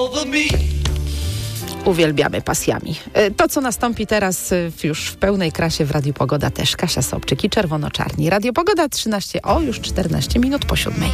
Uwielbiamy pasjami. To, co nastąpi teraz już w pełnej krasie w Radiu Pogoda też. Kasia Sobczyk i Czerwono-Czarni. Radio Pogoda 13, już 14 minut po 7.